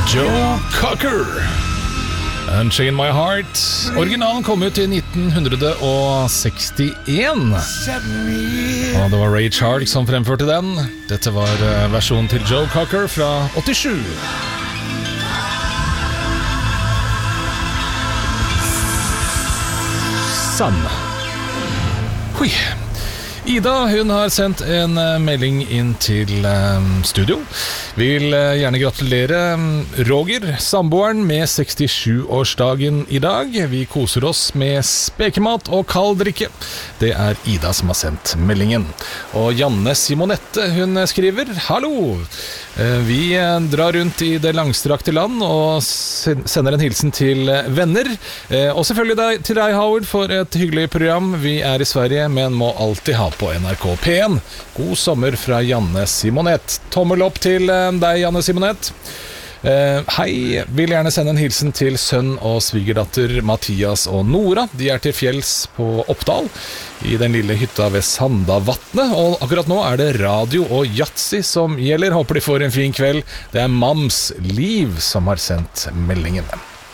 Joe Cocker, Unchain My Heart. Originalen kom ut i 1961. Og det var Ray Charles som fremførte den. Dette var versjonen til Joe Cocker fra 87. Sann. Hui. Ida, hun har sendt en melding inn til studio. Vil gjerne gratulere Roger, samboeren, med 67-årsdagen i dag. Vi koser oss med spekemat og kald drikke. Det er Ida som har sendt meldingen. Og Janne Simonette, hun skriver: Hallo! Vi drar rundt i det langstrakte land og sender en hilsen til venner. Og selvfølgelig til deg, Howard, for et hyggelig program. Vi er i Sverige, men må alltid ha på NRK P1. God sommer fra Janne Simonette. Tommel opp til deg, Janne Simonette. Hei, vil gjerne sende en hilsen til sønn og svigerdatter Mathias og Nora. De er til fjells på Oppdal, i den lille hytta ved Sandavatnet. Og akkurat nå er det radio og Yatzy som gjelder. Håper de får en fin kveld. Det er Mams Liv som har sendt meldingen.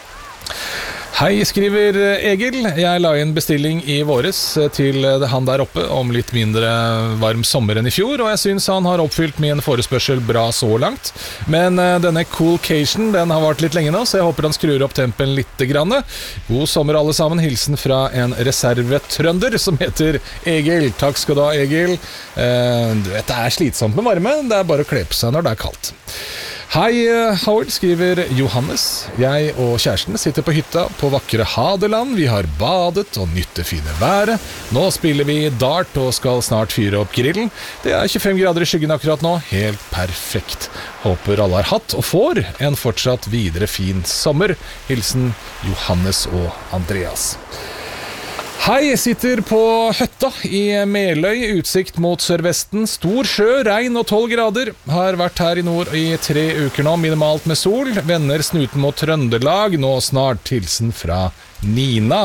Hei, skriver Egil. Jeg la inn bestilling i våres til han der oppe om litt mindre varm sommer enn i fjor, og jeg synes han har oppfylt min forespørsel bra så langt. Men denne Coolcation, den har vært litt lenge nå, så jeg håper han skrur opp tempen litt grann. God sommer alle sammen. Hilsen fra en reservetrønder som heter Egil. Takk skal du ha, Egil. Du vet, det er slitsomt med varme. Det er bare å kle på seg når det er kaldt. Hei, Howard, skriver Johannes. Jeg og kjæresten sitter på hytta på vakre Hadeland. Vi har badet og nytt det fine været. Nå spiller vi dart og skal snart fyre opp grillen. Det er 25 grader i skyggen akkurat nå. Helt perfekt. Håper alle har hatt og får en fortsatt videre fin sommer. Hilsen Johannes og Andreas. Hei, jeg sitter på høtta i Meløy, utsikt mot sørvesten. Stor sjø, regn og 12 grader. Har vært her i nord i 3 uker nå, minimalt med sol. Vender snuten mot Trøndelag, nå snart. Hilsen fra Nina.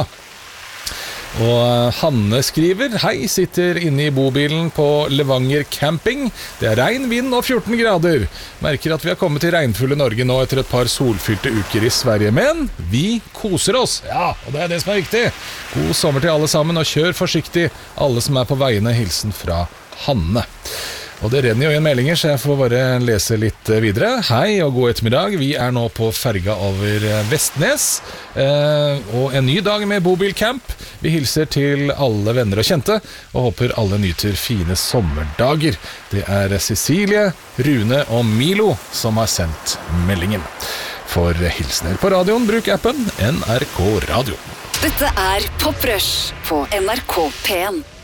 Og Hanne skriver: Hei, sitter inne i bobilen på Levanger camping. Det er regn, vind og 14 grader. Merker at vi har kommet til regnfulle Norge nå etter et par solfylte uker i Sverige. Men vi koser oss. Ja, og det er det som er viktig. God sommer til alle sammen, og kjør forsiktig, alle som er på veiene. Hilsen fra Hanne. Og det renner jo igjen meldinger, så jeg får bare lese litt videre. Hei og god ettermiddag. Vi er nå på ferga over Vestnes, og en ny dag med bobilcamp. Vi hilser til alle venner og kjente, og håper alle nyter fine sommerdager. Det er Cecilie, Rune og Milo som har sendt meldingen. For hilsener på radioen, bruk appen NRK Radio. Dette er Pop Rush på NRK P1.